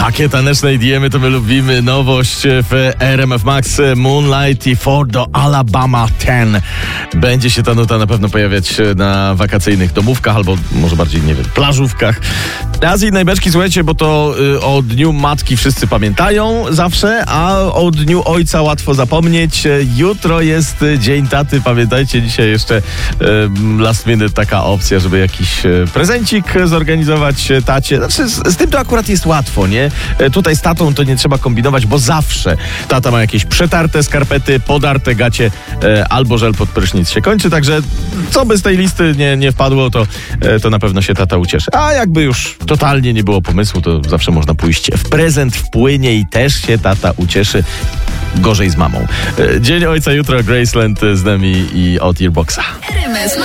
Takie taneczne EDM-y to my lubimy. Nowość w RMF Max, Moonlight i For the Alabama 10. Będzie się ta nuta na pewno pojawiać na wakacyjnych domówkach albo może bardziej, nie wiem, plażówkach. A z innej beczki, słuchajcie, bo to o Dniu Matki wszyscy pamiętają zawsze, a o Dniu Ojca łatwo zapomnieć. Jutro jest Dzień Taty. Pamiętajcie, dzisiaj jeszcze last minute taka opcja, żeby jakiś prezencik zorganizować tacie. Znaczy, z tym to akurat jest łatwo, nie? Tutaj z tatą to nie trzeba kombinować, bo zawsze tata ma jakieś przetarte skarpety, podarte gacie albo żel pod prysznic się kończy, także co by z tej listy nie wpadło, to na pewno się tata ucieszy. A jakby już totalnie nie było pomysłu, to zawsze można pójść w prezent, wpłynie i też się tata ucieszy. Gorzej z mamą. Dzień Ojca jutro, Graceland z nami i od Earboxa.